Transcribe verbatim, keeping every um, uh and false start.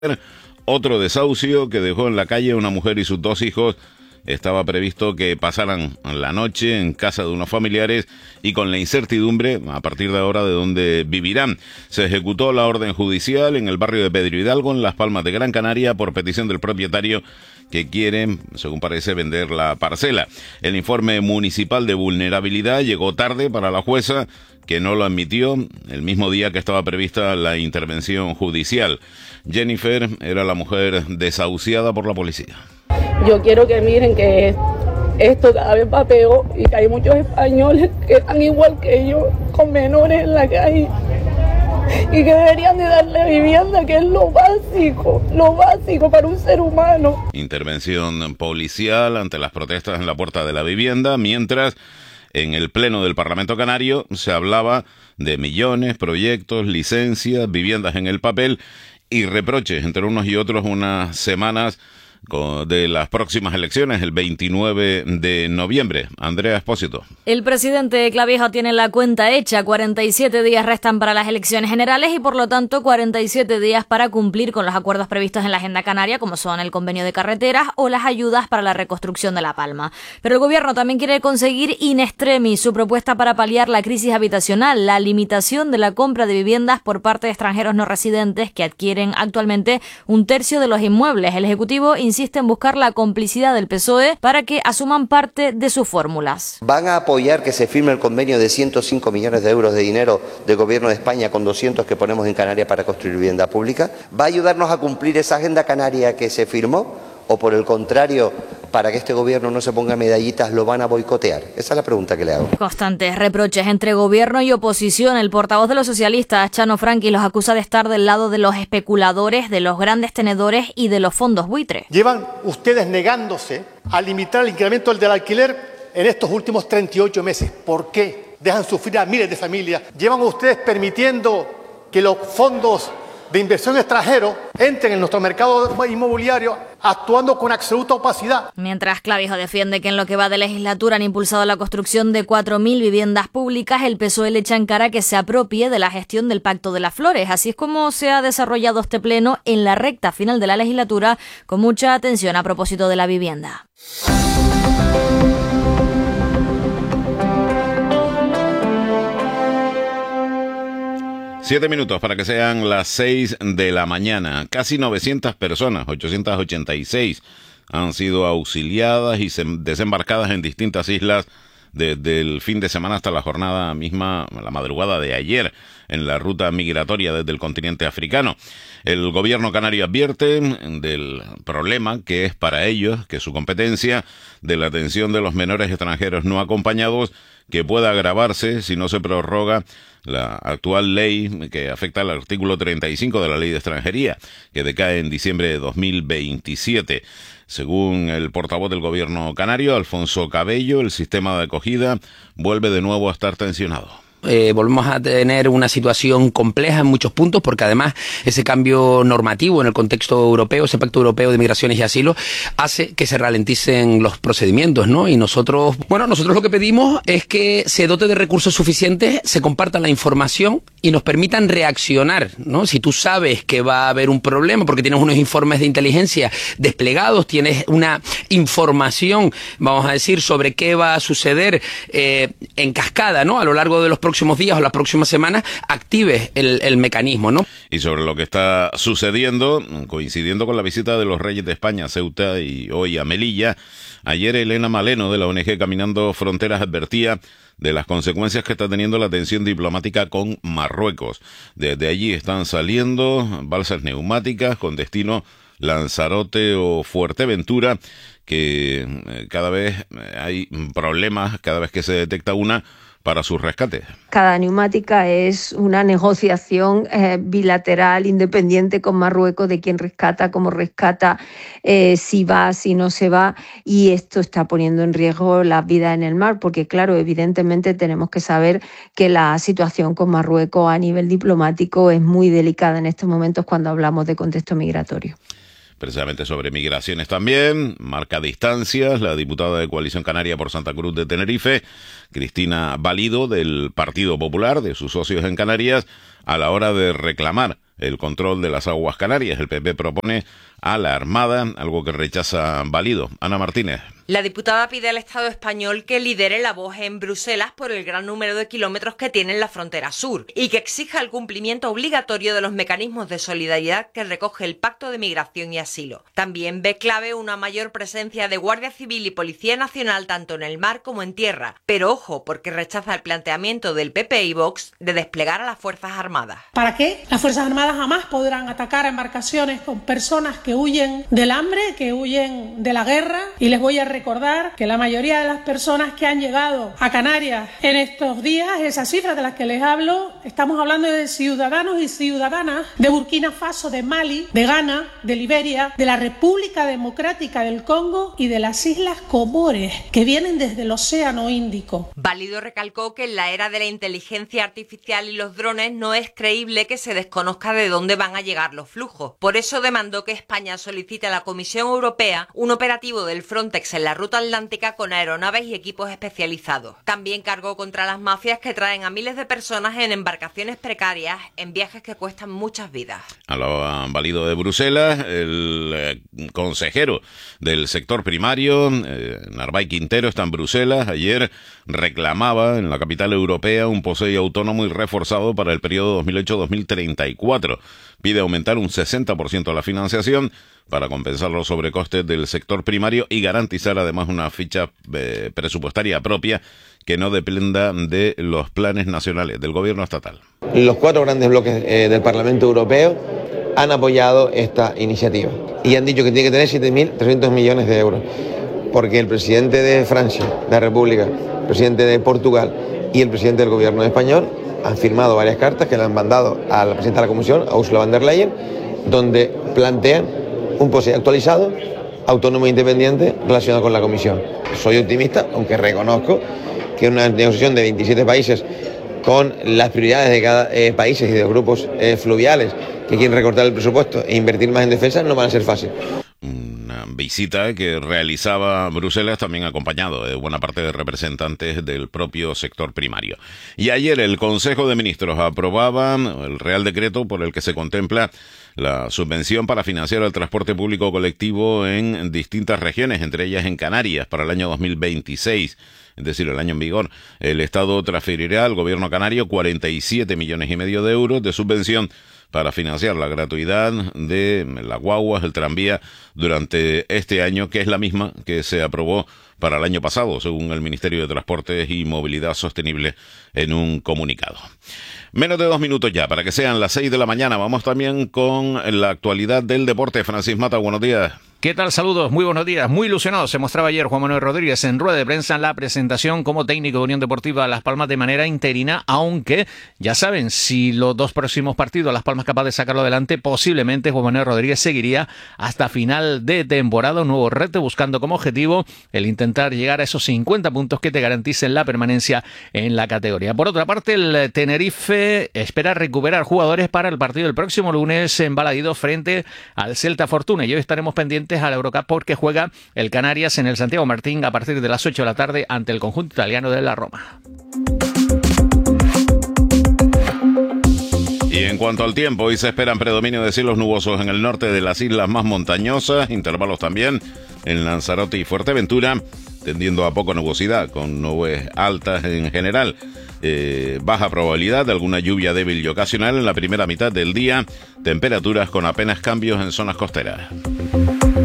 Otro desahucio que dejó en la calle a una mujer y sus dos hijos. Estaba previsto que pasaran la noche en casa de unos familiares y con la incertidumbre a partir de ahora de dónde vivirán. Se ejecutó la orden judicial en el barrio de Pedro Hidalgo, en Las Palmas de Gran Canaria, por petición del propietario que quiere, según parece, vender la parcela. El informe municipal de vulnerabilidad llegó tarde para la jueza, que no lo admitió el mismo día que estaba prevista la intervención judicial. Jennifer era la mujer desahuciada por la policía. Yo quiero que miren que esto cada vez va peor y que hay muchos españoles que están igual que yo, con menores en la calle, y que deberían de darle vivienda, que es lo básico, lo básico para un ser humano. Intervención policial ante las protestas en la puerta de la vivienda, mientras en el pleno del Parlamento Canario se hablaba de millones, proyectos, licencias, viviendas en el papel y reproches entre unos y otros unas semanas de las próximas elecciones, el veintinueve de noviembre. Andrea Espósito. El presidente Clavijo tiene la cuenta hecha. cuarenta y siete días restan para las elecciones generales y, por lo tanto, cuarenta y siete días para cumplir con los acuerdos previstos en la Agenda Canaria, como son el convenio de carreteras o las ayudas para la reconstrucción de La Palma. Pero el gobierno también quiere conseguir in extremis su propuesta para paliar la crisis habitacional, la limitación de la compra de viviendas por parte de extranjeros no residentes que adquieren actualmente un tercio de los inmuebles. El Ejecutivo insiste en buscar la complicidad del P S O E para que asuman parte de sus fórmulas. ¿Van a apoyar que se firme el convenio de ciento cinco millones de euros de dinero del Gobierno de España con doscientos que ponemos en Canarias para construir vivienda pública? ¿Va a ayudarnos a cumplir esa agenda canaria que se firmó? ¿O por el contrario, para que este gobierno no se ponga medallitas, lo van a boicotear? Esa es la pregunta que le hago. Constantes reproches entre gobierno y oposición. El portavoz de los socialistas, Chano Franqui, los acusa de estar del lado de los especuladores, de los grandes tenedores y de los fondos buitre. Llevan ustedes negándose a limitar el incremento del alquiler en estos últimos treinta y ocho meses. ¿Por qué? Dejan sufrir a miles de familias. Llevan ustedes permitiendo que los fondos de inversión extranjero entren en nuestro mercado inmobiliario, actuando con absoluta opacidad. Mientras Clavijo defiende que en lo que va de legislatura han impulsado la construcción de cuatro mil viviendas públicas, el P S O E le echa en cara que se apropie de la gestión del Pacto de las Flores. Así es como se ha desarrollado este pleno en la recta final de la legislatura, con mucha atención a propósito de la vivienda. Siete minutos para que sean las seis de la mañana. Casi novecientas personas, ochocientas ochenta y seis, han sido auxiliadas y desembarcadas en distintas islas desde el fin de semana hasta la jornada misma, la madrugada de ayer, en la ruta migratoria desde el continente africano. El gobierno canario advierte del problema que es para ellos, que su competencia de la atención de los menores extranjeros no acompañados, que pueda agravarse si no se prorroga la actual ley que afecta al artículo treinta y cinco de la Ley de Extranjería, que decae en diciembre de dos mil veintisiete. Según el portavoz del gobierno canario, Alfonso Cabello, el sistema de acogida vuelve de nuevo a estar tensionado. Eh, volvemos a tener una situación compleja en muchos puntos, porque además ese cambio normativo en el contexto europeo, ese Pacto Europeo de Migraciones y Asilo, hace que se ralenticen los procedimientos, ¿no? Y nosotros, bueno, nosotros lo que pedimos es que se dote de recursos suficientes, se comparta la información y nos permitan reaccionar, ¿no? Si tú sabes que va a haber un problema porque tienes unos informes de inteligencia desplegados, tienes una información, vamos a decir, sobre qué va a suceder eh, en cascada, ¿no? A lo largo de los próximos días o las próximas semanas, actives el, el mecanismo, ¿no? Y sobre lo que está sucediendo, coincidiendo con la visita de los Reyes de España a Ceuta y hoy a Melilla, ayer Elena Maleno de la O N G Caminando Fronteras advertía de las consecuencias que está teniendo la tensión diplomática con Marruecos. Desde allí están saliendo balsas neumáticas con destino Lanzarote o Fuerteventura, que cada vez hay problemas, cada vez que se detecta una, para su rescate. Cada neumática es una negociación eh, bilateral, independiente con Marruecos, de quién rescata, cómo rescata, eh, si va, si no se va, y esto está poniendo en riesgo la vida en el mar, porque claro, evidentemente tenemos que saber que la situación con Marruecos a nivel diplomático es muy delicada en estos momentos cuando hablamos de contexto migratorio. precisamente sobre migraciones también. Marca distancias la diputada de Coalición Canaria por Santa Cruz de Tenerife, Cristina Valido, del Partido Popular, de sus socios en Canarias, a la hora de reclamar el control de las aguas canarias. El P P propone a la Armada, algo que rechaza Valido. Ana Martínez. La diputada pide al Estado español que lidere la voz en Bruselas por el gran número de kilómetros que tiene en la frontera sur y que exija el cumplimiento obligatorio de los mecanismos de solidaridad que recoge el Pacto de Migración y Asilo. También ve clave una mayor presencia de Guardia Civil y Policía Nacional tanto en el mar como en tierra, pero ojo, porque rechaza el planteamiento del P P y Vox de desplegar a las Fuerzas Armadas. ¿Para qué? Las Fuerzas Armadas jamás podrán atacar a embarcaciones con personas que huyen del hambre, que huyen de la guerra, y les voy a recordar que la mayoría de las personas que han llegado a Canarias en estos días, esas cifras de las que les hablo, estamos hablando de ciudadanos y ciudadanas de Burkina Faso, de Mali, de Ghana, de Liberia, de la República Democrática del Congo y de las Islas Comores, que vienen desde el Océano Índico. Valido recalcó que en la era de la inteligencia artificial y los drones no es creíble que se desconozca de dónde van a llegar los flujos. Por eso demandó que España solicite a la Comisión Europea un operativo del Frontex en la ruta atlántica con aeronaves y equipos especializados. También cargó contra las mafias que traen a miles de personas en embarcaciones precarias en viajes que cuestan muchas vidas. A lo Valido de Bruselas, el eh, consejero del sector primario, eh, Narváez Quintero, está en Bruselas. Ayer reclamaba en la capital europea un POSEI autónomo y reforzado para el periodo dos mil ocho a dos mil treinta y cuatro. Pide aumentar un sesenta por ciento la financiación para compensar los sobrecostes del sector primario y garantizar además una ficha eh, presupuestaria propia que no dependa de los planes nacionales del gobierno estatal. Los cuatro grandes bloques eh, del Parlamento Europeo han apoyado esta iniciativa y han dicho que tiene que tener siete mil trescientos millones de euros, porque el presidente de Francia, de la República, el presidente de Portugal y el presidente del gobierno español han firmado varias cartas que le han mandado a la presidenta de la Comisión, a Ursula von der Leyen, donde plantean un POSEI actualizado, autónomo e independiente, relacionado con la Comisión. Soy optimista, aunque reconozco que una negociación de veintisiete países con las prioridades de cada eh, país y de grupos eh, fluviales que quieren recortar el presupuesto e invertir más en defensa no van a ser fácil. Una visita que realizaba Bruselas también acompañado de buena parte de representantes del propio sector primario. Y ayer el Consejo de Ministros aprobaba el Real Decreto por el que se contempla la subvención para financiar el transporte público colectivo en distintas regiones, entre ellas en Canarias, para el año dos mil veintiséis. Es decir, el año en vigor. El Estado transferirá al gobierno canario cuarenta y siete millones y medio de euros de subvención para financiar la gratuidad de las guaguas, el tranvía, durante este año, que es la misma que se aprobó para el año pasado, según el Ministerio de Transportes y Movilidad Sostenible en un comunicado. Menos de dos minutos ya, para que sean las seis de la mañana. Vamos también con la actualidad del deporte. Francis Mata, buenos días. ¿Qué tal? Saludos, muy buenos días. Muy ilusionado se mostraba ayer Juan Manuel Rodríguez en rueda de prensa en la presentación como técnico de Unión Deportiva Las Palmas de manera interina, aunque ya saben, si los dos próximos partidos Las Palmas es capaz de sacarlo adelante, posiblemente Juan Manuel Rodríguez seguiría hasta final de temporada. Un nuevo reto buscando como objetivo el intentar llegar a esos cincuenta puntos que te garanticen la permanencia en la categoría. Por otra parte, el Tenerife espera recuperar jugadores para el partido del próximo lunes en Balaídos frente al Celta Fortuna, y hoy estaremos pendientes a la Eurocup porque juega el Canarias en el Santiago Martín a partir de las ocho de la tarde ante el conjunto italiano de la Roma. Y en cuanto al tiempo, hoy se esperan predominio de cielos nubosos en el norte de las islas más montañosas, intervalos también en Lanzarote y Fuerteventura, tendiendo a poco nubosidad, con nubes altas en general. Eh, baja probabilidad de alguna lluvia débil y ocasional en la primera mitad del día, temperaturas con apenas cambios en zonas costeras.